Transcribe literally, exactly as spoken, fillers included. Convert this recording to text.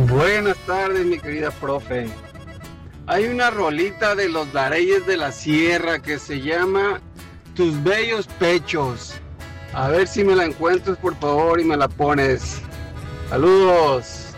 Buenas tardes, mi querida profe. Hay una rolita de los Dareyes de la Sierra que se llama Tus Bellos Pechos. A ver si me la encuentras, por favor, y me la pones. Saludos.